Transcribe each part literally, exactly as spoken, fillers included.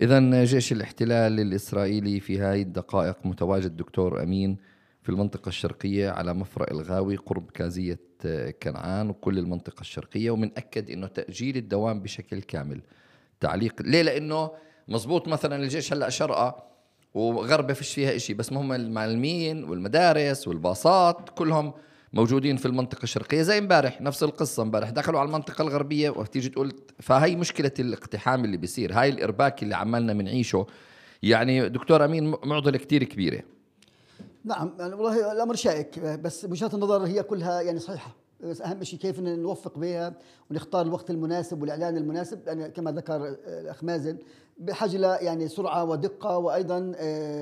إذن جيش الاحتلال الإسرائيلي في هاي الدقائق متواجد دكتور أمين في المنطقة الشرقية على مفرق الغاوي قرب كازية كنعان وكل المنطقة الشرقية، ومن أكد أنه تأجيل الدوام بشكل كامل. تعليق ليه؟ لأنه مزبوط مثلا الجيش هلأ شرقة وغربة فيش فيها إشي، بس هم المعلمين والمدارس والباصات كلهم موجودين في المنطقة الشرقية زي امبارح. نفس القصة، امبارح دخلوا على المنطقة الغربية وتيجي تقول. فهي مشكلة الاقتحام اللي بيصير، هاي الإرباك اللي عمالنا منعيشه. يعني دكتور أمين معضلة كتير كبيرة. نعم يعني والله الأمر شائك، بس وجهات النظر هي كلها يعني صحيحة، بس أهم شيء كيف نوفق بها ونختار الوقت المناسب والإعلان المناسب، يعني كما ذكر الأخ مازن بحاجة إلى يعني سرعة ودقة وأيضا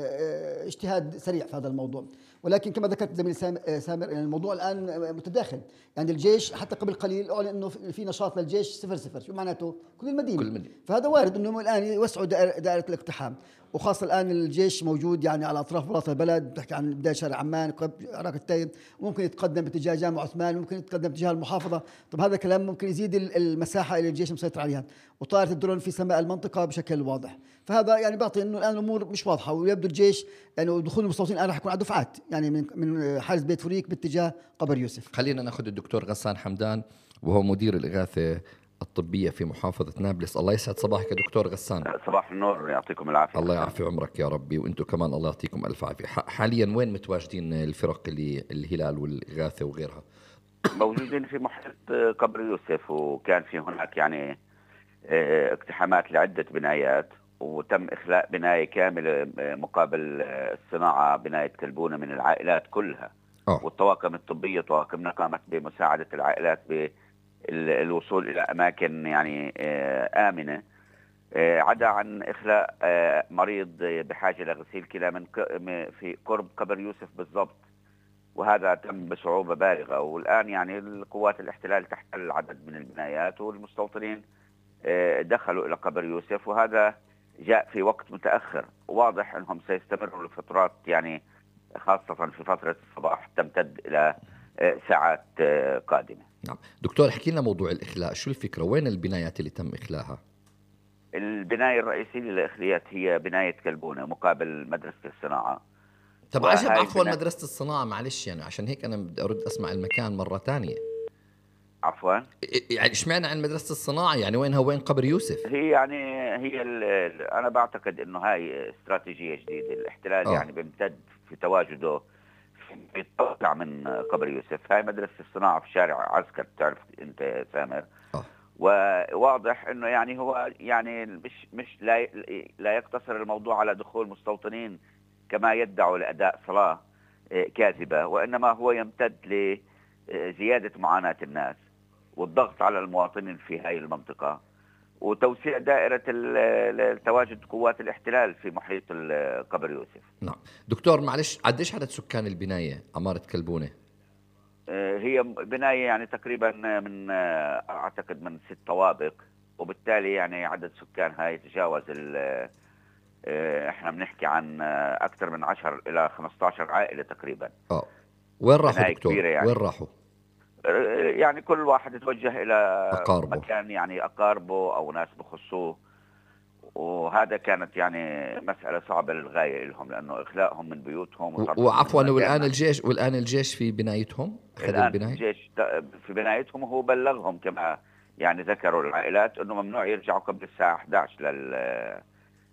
اجتهاد سريع في هذا الموضوع. ولكن كما ذكرت زميلي سامر يعني الموضوع الآن متداخل، يعني الجيش حتى قبل قليل أعلن أنه في نشاط للجيش صفر صفر، شو معناته؟ كل المدينة. كل مدينة. فهذا وارد أنهم الآن يوسعوا دائرة الاقتحام، وخاصة الآن الجيش موجود يعني على أطراف بلاط البلد، بتحكي عن بداية شارع عمان عراق التايب، ممكن يتقدم باتجاه جامع عثمان، ممكن يتقدم باتجاه المحافظة. طب هذا كلام ممكن يزيد المساحة اللي الجيش مسيطر عليها، وطائرة الدرون في سماء المنطقة بشكل واضح. فهذا يعني بيعطي انه الان الامور مش واضحه، ويبدو الجيش يعني دخول المستوطنين الان راح يكون على دفعات، يعني من من حارس بيت فريق باتجاه قبر يوسف. خلينا ناخذ الدكتور غسان حمدان وهو مدير الإغاثة الطبية في محافظة نابلس. الله يسعد صباحك يا دكتور غسان. صباح النور، يعطيكم العافية. الله يعافي عمرك يا ربي، وانتم كمان الله يعطيكم ألف عافية. حاليا وين متواجدين الفرق اللي الهلال والإغاثة وغيرها؟ موجودين في محيط قبر يوسف، وكان في هناك يعني اقتحامات لعدة بنايات، وتم إخلاء بناية كاملة مقابل الصناعة، بناية كلبونة من العائلات كلها. أوه. والطواقم الطبية طواقمنا قامت بمساعدة العائلات بالوصول إلى أماكن يعني آمنة، عدا عن إخلاء مريض بحاجة لغسيل كلى من في قرب قبر يوسف بالضبط، وهذا تم بصعوبة بالغة. والآن يعني القوات الاحتلال تحتل عدد من البنايات، والمستوطنين دخلوا إلى قبر يوسف، وهذا جاء في وقت متأخر. واضح أنهم سيستمروا لفترات يعني خاصة في فترة الصباح تمتد إلى ساعات قادمة. نعم دكتور، احكي لنا موضوع الإخلاء، شو الفكرة؟ وين البنايات اللي تم إخلاءها؟ البناية الرئيسية للإخليات هي بناية كلبونة مقابل مدرسة الصناعة. طب عجب، عفوا بنا... مدرسة الصناعة، معلش يعني عشان هيك أنا بدي أرد أسمع المكان مرة تانية. عفوا يعني اشمعنى عن مدرسة الصناعة؟ يعني وينها وين قبر يوسف؟ هي يعني هي أنا بعتقد إنه هاي استراتيجية جديدة. الاحتلال أوه. يعني بيمتد في تواجده يتطلع من قبر يوسف. هاي مدرسة الصناعة في شارع عسكر، تعرف أنت سامر. أوه. وواضح إنه يعني هو يعني مش مش لا لا يقتصر الموضوع على دخول مستوطنين كما يدعوا لأداء صلاة كاذبة، وإنما هو يمتد لزيادة معاناة الناس والضغط على المواطنين في هذه المنطقة، وتوسيع دائرة التواجد قوات الاحتلال في محيط قبر يوسف. نعم دكتور، معلش قديش عدد سكان البناية عمارة كلبونة؟ هي بناية يعني تقريبا من أعتقد من ست طوابق، وبالتالي يعني عدد سكانها يتجاوز ال احنا بنحكي عن اكثر من عشرة الى خمسة عشر عائله تقريبا. اه وين راحوا دكتور؟ يعني. وين راحوا؟ يعني كل واحد يتوجه الى أقاربه. مكان يعني اقاربه او ناس بخصوه، وهذا كانت يعني مساله صعبه للغايه لهم، لانه اخلاءهم من بيوتهم وعفوا والان الجيش والان الجيش في بنايتهم اخذ الآن البنايه. الجيش في بنايتهم، وهو بلغهم كما يعني ذكروا العائلات انه ممنوع يرجعوا قبل الساعه إحدى عشر لل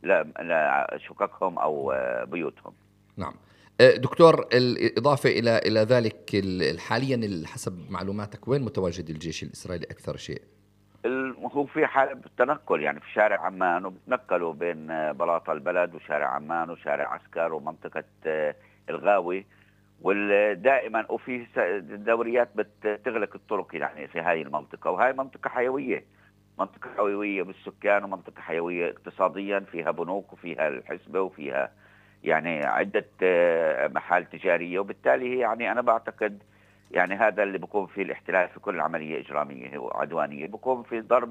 لا شققهم أو بيوتهم. نعم دكتور، الإضافة إلى إلى ذلك حاليا حسب معلوماتك وين متواجد الجيش الإسرائيلي أكثر شيء؟ هو في حالة تنقل يعني في شارع عمان، وبتنقلوا بين بلاط البلد وشارع عمان وشارع عسكر ومنطقة الغاوي، ودائما وفي دوريات بتغلق الطرق يعني في هذه المنطقة. وهي منطقة حيوية، منطقة حيوية بالسكان، ومنطقة حيوية اقتصاديا، فيها بنوك وفيها الحسبة وفيها يعني عدة محال تجارية، وبالتالي يعني أنا بعتقد يعني هذا اللي بيكون فيه الاحتلال في كل عملية إجرامية وعدوانية، بيكون في ضرب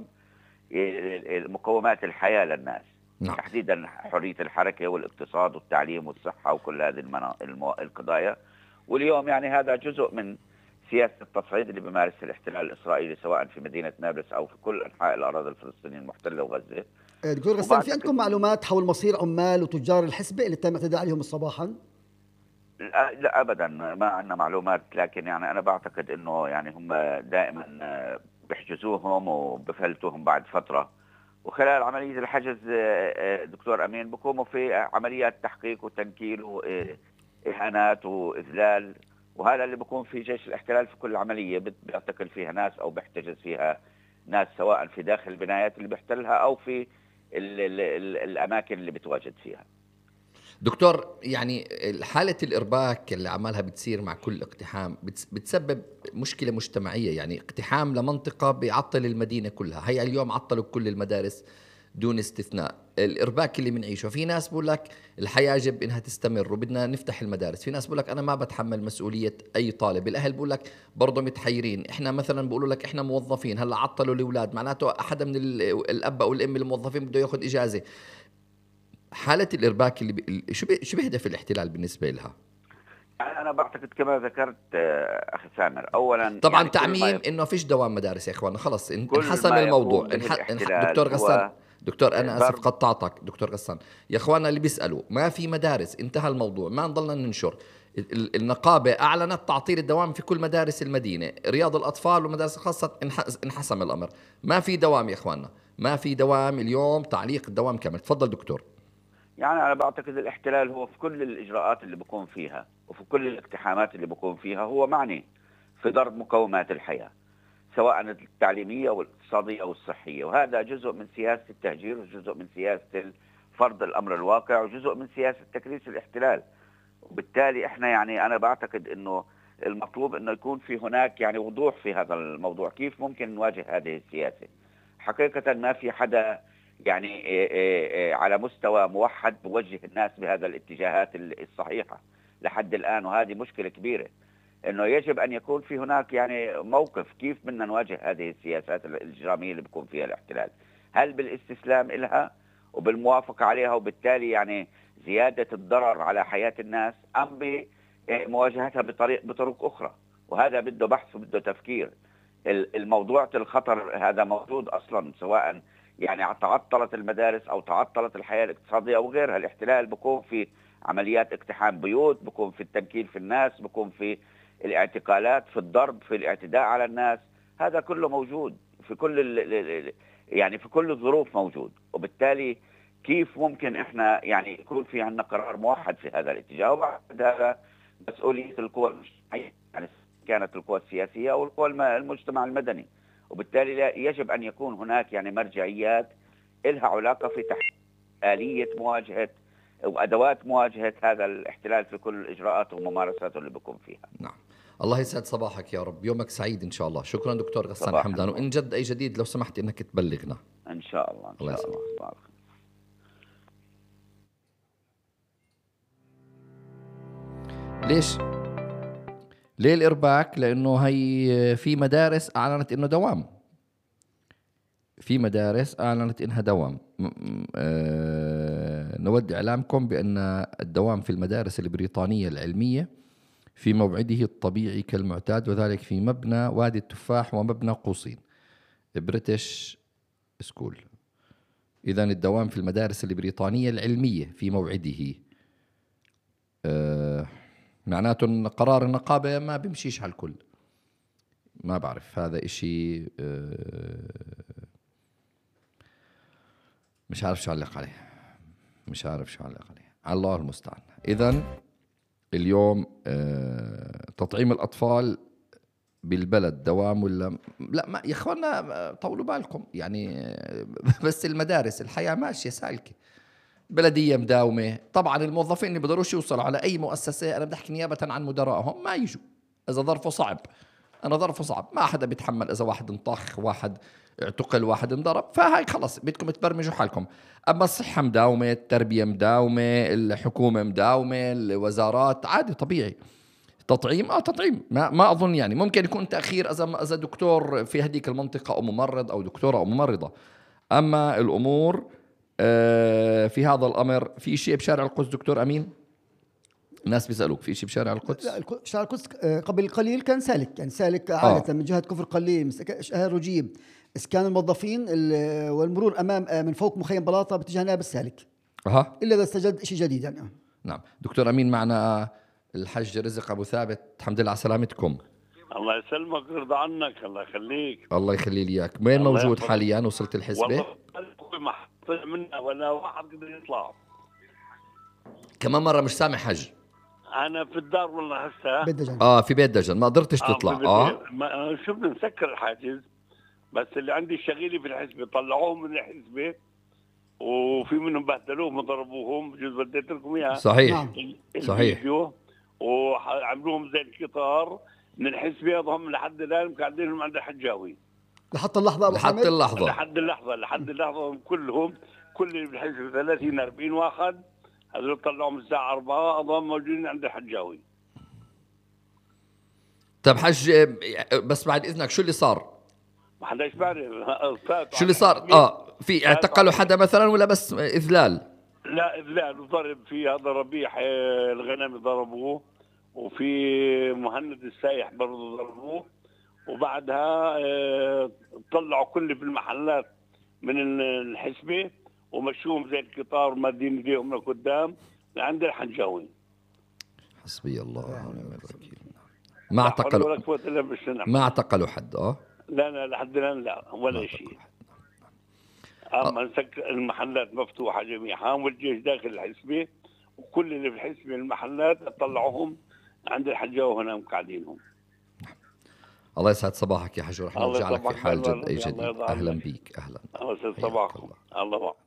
مقومات الحياة للناس. نعم. تحديدا حرية الحركة والاقتصاد والتعليم والصحة وكل هذه المنا... المو... القضايا. واليوم يعني هذا جزء من سياسة التصعيد اللي بيمارسها الاحتلال الإسرائيلي سواء في مدينة نابلس أو في كل أنحاء الأراضي الفلسطينية المحتلة وغزة. دكتور غسان، في عندكم معلومات حول مصير عمال وتجار الحسبة اللي تم اعتداء عليهم صباحا؟ لا, لا أبدا ما عندنا معلومات، لكن يعني أنا بعتقد أنه يعني هم دائما بيحجزوهم وبفلتوهم بعد فترة، وخلال عملية الحجز دكتور أمين بقوموا في عمليات تحقيق وتنكيل وإهانات وإذلال، وهذا اللي بيكون في جيش الاحتلال في كل عملية بيعتقل فيها ناس أو بيحتجز فيها ناس، سواء في داخل البنايات اللي بيحتلها أو في ال ال ال الأماكن اللي بتواجد فيها. دكتور، يعني حالة الإرباك اللي عمالها بتصير مع كل اقتحام بتسبب مشكلة مجتمعية، يعني اقتحام لمنطقة بيعطل المدينة كلها. هي اليوم عطلوا كل المدارس دون استثناء. الإرباك اللي بنعيشه، في ناس بقول لك الحياة يجب إنها تستمر وبدنا نفتح المدارس، في ناس بقول لك أنا ما بتحمل مسؤولية أي طالب. الأهل بقول لك برضه متحيرين، إحنا مثلا بقولوا لك إحنا موظفين هلا عطلوا الأولاد، معناته أحد من الأب أو الأم الموظفين بده يأخذ إجازة. حالة الإرباك اللي ب... شو ب... شو بيهدف الاحتلال بالنسبة لها؟ أنا بعتقد كما ذكرت أخي سامر، أولا طبعا يعني تعميم إنه فيش دوام مدارس يا إخوانا، خلاص انحسم ما الموضوع. انح... انح... دكتور غسان، دكتور أنا آسف قطعتك دكتور غسان، يا إخوانا اللي بيسألوا ما في مدارس، انتهى الموضوع، ما نضلنا ننشر. النقابة أعلنت تعطيل الدوام في كل مدارس المدينة، رياض الأطفال والمدارس الخاصة انحسم الأمر، ما في دوام يا إخوانا، ما في دوام اليوم، تعليق الدوام كامل. تفضل دكتور. يعني أنا بعتقد الاحتلال هو في كل الإجراءات اللي بيكون فيها وفي كل الاقتحامات اللي بيكون فيها هو معني في ضرب مقومات الحياة، سواء التعليمية والاقتصادية أو الصحية، وهذا جزء من سياسة التهجير وجزء من سياسة فرض الأمر الواقع وجزء من سياسة تكريس الاحتلال. وبالتالي إحنا يعني أنا بعتقد أنه المطلوب أنه يكون في هناك يعني وضوح في هذا الموضوع، كيف ممكن نواجه هذه السياسة. حقيقة ما في حدا يعني على مستوى موحد بوجه الناس بهذا الاتجاهات الصحيحة لحد الآن، وهذه مشكلة كبيرة. انه يجب ان يكون في هناك يعني موقف كيف بدنا نواجه هذه السياسات الاجراميه اللي بيكون فيها الاحتلال، هل بالاستسلام لها وبالموافقه عليها وبالتالي يعني زياده الضرر على حياه الناس، ام بمواجهتها بطريق بطرق اخرى. وهذا بده بحث وبده تفكير. الموضوع الخطر هذا موجود اصلا، سواء يعني تعطلت المدارس او تعطلت الحياه الاقتصاديه او غيرها. الاحتلال بيكون في عمليات اقتحام بيوت، بيكون في التنكيل في الناس، بيكون في الاعتقالات، في الضرب، في الاعتداء على الناس. هذا كله موجود في كل يعني في كل الظروف موجود. وبالتالي كيف ممكن احنا يعني يكون في عندنا قرار موحد في هذا الاتجاه؟ وبعد هذا مسؤولية القوى المجتمعية، يعني كانت القوى السياسية او القوى المجتمع المدني. وبالتالي يجب ان يكون هناك يعني مرجعيات لها علاقة في تحديد آلية مواجهة وأدوات مواجهة هذا الاحتلال في كل الإجراءات وممارساته اللي بيكون فيها. نعم. الله يسعد صباحك يا رب، يومك سعيد إن شاء الله. شكرا دكتور غسان حمدان، وإن جد أي جديد لو سمحت إنك تبلغنا. إن شاء الله. إن الله شاء الله, الله. ليش؟ ليه الإرباك؟ لأنه هي في مدارس أعلنت إنه دوام، في مدارس أعلنت إنها دوام. أه نود إعلامكم بأن الدوام في المدارس البريطانية العلمية في موعده الطبيعي كالمعتاد، وذلك في مبنى وادي التفاح ومبنى قوسين بريتش سكول. إذن الدوام في المدارس البريطانية العلمية في موعده، أه معناته أن قرار النقابة ما بيمشيش على الكل. ما بعرف، هذا إشي أه مش عارف شو علق عليه، مش عارف شو علق عليه، على الله المستعان. إذن اليوم أه تطعيم الأطفال بالبلد دوام ولا لا؟ ما يا إخوانا طولوا بالكم يعني. بس المدارس الحياة ماشية سالكة، بلدية مداومة. طبعا الموظفين اللي بيقدروش يوصلوا على أي مؤسسة، أنا بدي أحكي نيابة عن مدراءهم، ما يجوا إذا ظرفه صعب. أنا ظرفه صعب، ما حدا بيتحمل إذا واحد انطخ، واحد اعتقل، واحد انضرب، فهاي خلص بدكم تبرمجوا حالكم. أما الصحة مداومة، التربية مداومة، الحكومة مداومة، الوزارات عادي طبيعي. تطعيم اه تطعيم ما ما اظن يعني ممكن يكون تاخير اذا اذا دكتور في هذيك المنطقه او ممرض او دكتوره او ممرضه. اما الامور آه في هذا الامر في شيء بشارع القدس دكتور امين؟ الناس بيسألوك في شيء بشارع القدس؟ لا، شارع القدس قبل قليل كان سالك، يعني سالك عادة من جهة كفر قليم، شهر رجيب، إسكان الموظفين والمرور أمام من فوق مخيم بلاطة باتجاه نائب السالك. أها. إلا إذا استجد شيء جديد يعني. نعم. دكتور أمين معنا الحج رزق أبو ثابت، الحمد لله على سلامتكم. الله يسلمك ويرضى عنك، الله يخليك. الله يخلي لي إياك. وين موجود حاليا؟ وصلت الحسبة؟ والله ما طلع منا ولا واحد قدر يطلع. كمان مرة مش سامع حج. أنا في الدار والله هسه. بيت دجن. آه في بيت دجن، ما قدرتش تطلع. آه, آه. ما شو بدنا نسكر الحاجز، بس اللي عندي شغيلي في الحسبة طلعوهم من الحسبة، وفي منهم بهدلوهم وضربوهم، بجوز بديت لكم إياها. صحيح صحيح. وعملوهم زي القطار من الحسبة ضهم لحد الآن قاعدينهم عند الحجاوي. لحد اللحظة لحد اللحظة لحد اللحظة لحد اللحظة كلهم، كل اللي بالحزب ثلاثين أربعين واحد هذول طلعوا الساعة أربعة أضام موجودين عند الحجاوي. طب حج بس بعد إذنك شو اللي صار؟ ما حداش بعرف شو اللي صار؟ آه في اعتقلوا حدا مثلا ولا بس إذلال؟ لا إذلال، وضرب في هذا ربيح الغنم ضربوه، وفي مهند السايح برضه ضربوه، وبعدها طلعوا كل في المحلات من الحسبة ومشوهم زي القطار مادين ايديهم لقدام لعند الحجاوي. حسبي الله ونعم الوكيل. ما اعتقلوا ما اعتقلوا حد. اه لا لا لحد الان لا ولا شيء. اما نسكر المحلات مفتوحه جميعها، والجيش داخل الحسبة، وكل اللي في الحسبة المحلات طلعوهم عند الحجاوي هنا قاعدينهم. الله يسعد صباحك يا حج، ورح نرجعلك في حال جد أي جديد. أهلا بيك. أهلا. الله يسعد صباحكم. الله الله.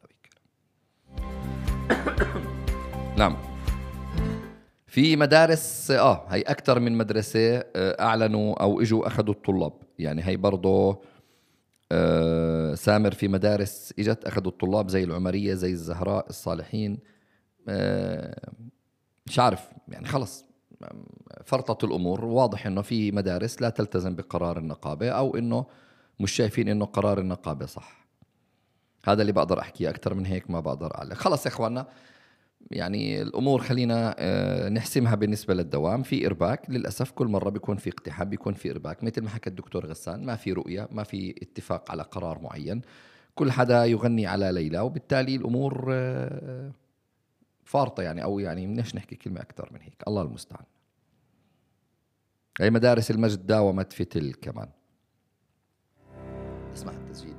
نعم. في مدارس آه هي أكتر من مدرسة أعلنوا أو إجوا أخذوا الطلاب، يعني هي برضو آه سامر في مدارس إجت أخذوا الطلاب زي العمرية زي الزهراء الصالحين. آه مش عارف يعني خلص فرطت الأمور. واضح إنه في مدارس لا تلتزم بقرار النقابة، أو إنه مش شايفين إنه قرار النقابة صح. هذا اللي بقدر أحكيه، أكتر من هيك ما بقدر أعلق. خلص يا إخواننا، يعني الأمور خلينا نحسمها بالنسبة للدوام. في إرباك للأسف، كل مرة بيكون في اقتحام بيكون في إرباك، مثل ما حكى الدكتور غسان، ما في رؤية، ما في اتفاق على قرار معين، كل حدا يغني على ليلى، وبالتالي الأمور فارطة يعني، أو يعني مناش نحكي كلمة أكتر من هيك، الله المستعان. أي مدارس المجد داومت في تل كمان. اسمع التسجيل.